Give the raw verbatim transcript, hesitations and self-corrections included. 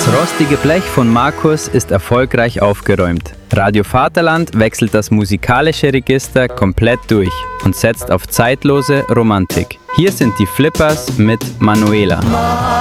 Das rostige Blech von Markus ist erfolgreich aufgeräumt. Radio Vaterland wechselt das musikalische Register komplett durch und setzt auf zeitlose Romantik. Hier sind die Flippers mit Manuela.